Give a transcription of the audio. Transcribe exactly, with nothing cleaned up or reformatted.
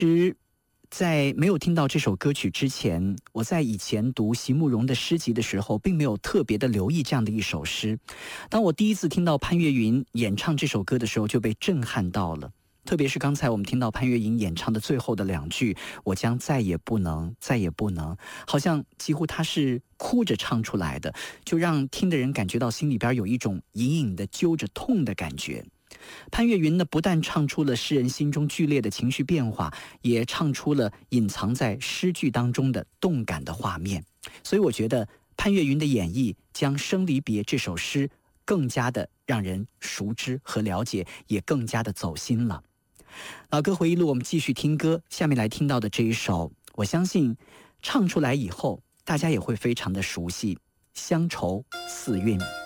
实在没有听到这首歌曲之前，我在以前读席慕容的诗集的时候，并没有特别的留意这样的一首诗。当我第一次听到潘越云演唱这首歌的时候，就被震撼到了。特别是刚才我们听到潘越云演唱的最后的两句，我将再也不能，再也不能，好像几乎他是哭着唱出来的，就让听的人感觉到心里边有一种隐隐的揪着痛的感觉。潘越云呢，不但唱出了诗人心中剧烈的情绪变化，也唱出了隐藏在诗句当中的动感的画面。所以我觉得潘越云的演绎将《生离别》这首诗更加的让人熟知和了解，也更加的走心了。老歌回忆录，我们继续听歌。下面来听到的这一首，我相信唱出来以后，大家也会非常的熟悉，《乡愁四韵》。